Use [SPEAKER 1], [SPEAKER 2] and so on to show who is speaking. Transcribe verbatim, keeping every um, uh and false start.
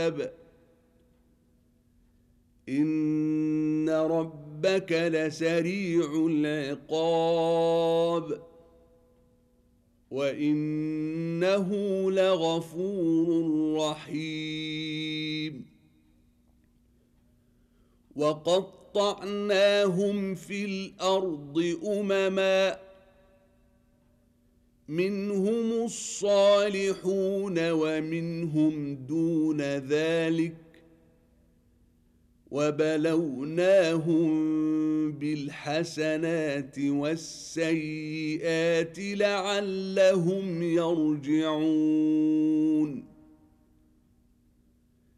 [SPEAKER 1] العذاب إن ربك لسريع العقاب وإنه لغفور رحيم وقطعناهم في الأرض أمما منهم الصالحون ومنهم دون ذلك وبلوناهم بالحسنات والسيئات لعلهم يرجعون